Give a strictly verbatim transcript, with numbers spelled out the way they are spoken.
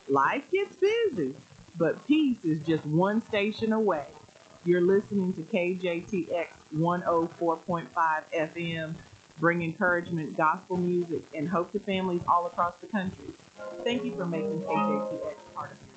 Life gets busy, but peace is just one station away. You're listening to K J T X one oh four point five F M, bring encouragement, gospel music, and hope to families all across the country. Thank you for making K J T X part of